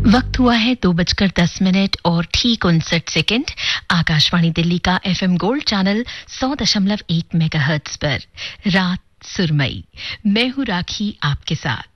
वक्त हुआ है 2:10 और ठीक 59 आकाशवाणी दिल्ली का एफएम गोल्ड चैनल 100.1 मेगाहर्ट्ज पर रात सुरमई। मैं हूं राखी आपके साथ।